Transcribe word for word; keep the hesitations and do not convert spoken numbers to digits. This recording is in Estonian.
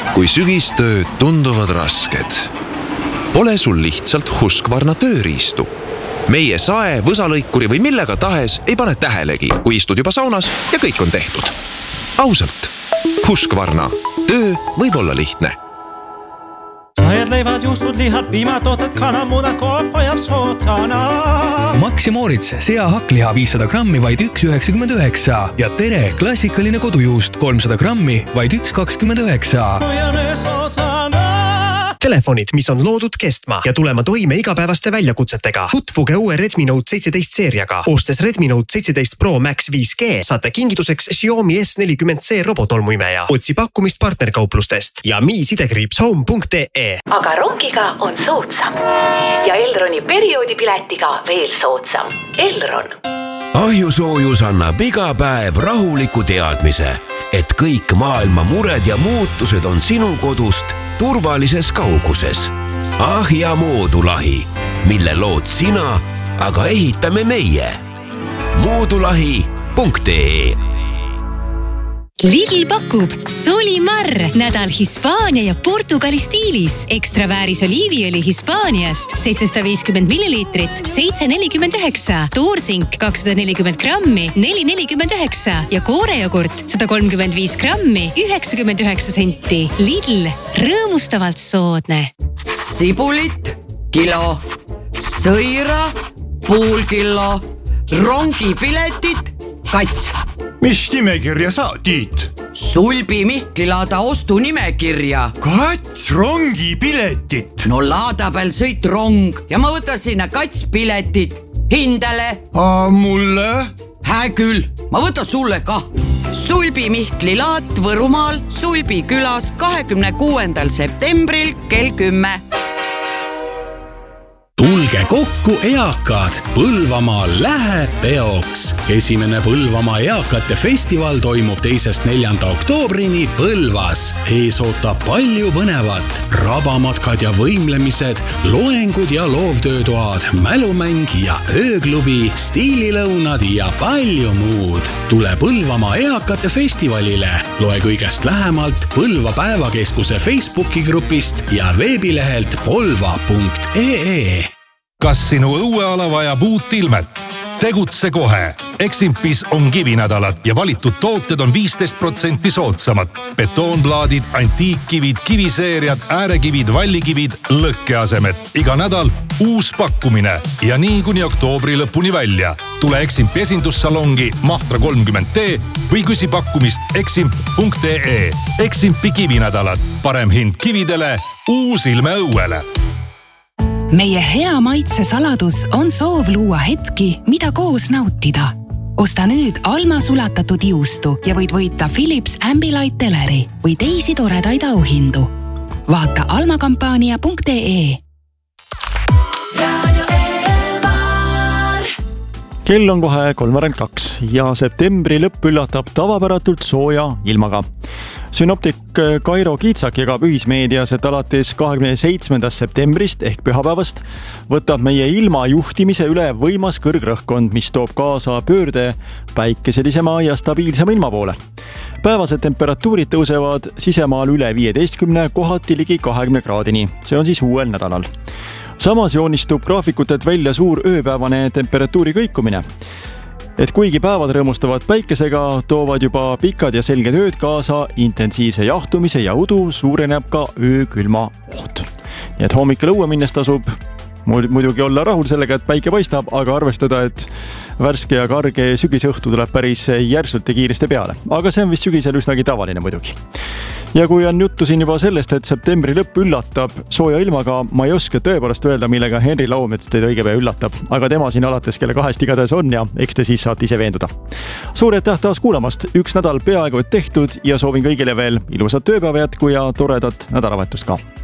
kui sügistööd tunduvad rasked. Pole sul lihtsalt Husqvarna tööriistu. Meie sae, võsalõikuri või millega tahes ei pane tähelegi, kui istud juba saunas ja kõik on tehtud. Ausalt, Husqvarna. Töö võib olla lihtne. Sajad leivad, juustud, lihad, piimatooted, kanamudad, koopa ja sootsana. Maxi Moritz, sea hakkliha viissada grammi vaid üks üheksakümmend üheksa ja Tere, klassikaline kodujuust kolmsada grammi vaid üks kakskümmend üheksa. Telefonid, mis on loodud kestma ja tulema toime igapäevaste väljakutsetega. Tutvuge uue Redmi Note seitseteist seeriaga. Ostes Redmi Note seitseteist Pro Max viis G saate kingituseks Xiaomi S nelikümmend C robotolmuimeja. Otsi pakkumist partnerkauplustest ja mi sidekriips home punkt ee. Aga rongiga on soodsam ja Elroni perioodipiletiga veel soodsam. Elron. Ahjusoojus annab iga päev rahuliku teadmise, et kõik maailma mured ja muutused on sinu kodust turvalises kauguses. Ahja moodulahi, mille lood sina, aga ehitame meie. moodulahi punkt ee. Lidl pakub Solimar, nädal Hispaania ja Portugali stiilis. Ekstra vääris oliiviõli Hispaaniast seitsesada viiskümmend milliliitrit, seitse nelikümmend üheksa. Toorsink kakssada nelikümmend grammi, neli nelikümmend üheksa ja koorejogurt sada kolmkümmend viis grammi, üheksakümmend üheksa senti. Lidl, rõõmustavalt soodne. Sibulit, kilo, sõira, pool kilo, rongipiletit, kats. Mis nimekirja sa, Tiit? Sulbi Mihkli laada ostu nimekirja. Kats rongi piletit. No laada peal sõit rong ja ma võtan sinna kats piletit. Hindele. A mulle? Hää küll, ma võtan sulle ka. Sulbi Mihkli laat Võrumaal Sulbi külas kahekümne kuuendal septembril kell kümme. Tulge kokku eakad, Põlvamaal läheb peoks. Esimene Põlvamaa eakate festival toimub teisest neljanda oktoobrini Põlvas. Ees ootab palju põnevat. Rabamatkad ja võimlemised, loengud ja loovtöötoad, mälumäng ja ööklubi, stiililõunad ja palju muud. Tule Põlvamaa eakate festivalile. Loe kõigest lähemalt Põlva päevakeskuse Facebooki grupist ja veebilehelt polva punkt ee. Kas sinu õueala vajab uut ilmet? Tegutse kohe. Eximpis on kivinädalad ja valitud tooted on viisteist protsenti soodsamad. Betoonplaadid, antiikkivid, kiviseeriad, äärekivid, vallikivid, lõkkeasemed. Iga nädal uus pakkumine ja nii kuni oktoobri lõpuni välja. Tule Eximpi esindussalongi Mahtra kolmkümmend D või küsi pakkumist eximp punkt ee. Eximpi kivinädalad. Parem hind kividele, uus ilme õuele. Meie hea maitse saladus on soov luua hetki, mida koos nautida. Osta nüüd Alma sulatatud juustu ja võid võita Philips Ambilight teleri või teisi toredaid auhindu. Vaata almakampaania punkt ee. Kell on kohe kolmveerand kaks ja septembri lõpp üllatab tavapäratult sooja ilmaga. Synoptik Kairo Kiitsak jagab ühismeedias, et alates kahekümne seitsmendast septembrist ehk pühapäevast võtab meie ilma juhtimise üle võimas kõrgrõhkkond, mis toob kaasa pöörde päikeselisema ja stabiilsema ilma poole. Päevased temperatuurid tõusevad sisemaal üle viieteistkümne, kohati ligi kahekümne kraadini. See on siis uuel nädalal. Samas joonistub graafikutelt välja suur ööpäevane temperatuuri kõikumine. Et kuigi päevad rõõmustavad päikesega, toovad juba pikad ja selged ööd kaasa intensiivse jahtumise ja udu suureneb ka öökülma oht. Nii et hommikul õue minnes tasub muidugi olla rahul sellega, et päike paistab, aga arvestada, et värske ja karge sügisõhtu tuleb päris järsult ja kiiresti peale. Aga see on vist sügisel üsnagi tavaline muidugi. Ja kui on juttu siin juba sellest, et septembri lõpp üllatab sooja ilmaga, ma ei oska tõepoolest öelda, millega Henri Laumets teid õige pea üllatab. Aga tema siin alates kella kahest igatahes on ja eks te siis saate ise veenduda. Suur aitäh taas kuulamast. Üks nädal peaaegu et tehtud ja soovin kõigile veel ilusat tööpäeva jätku ja toredat nädalavahetust ka.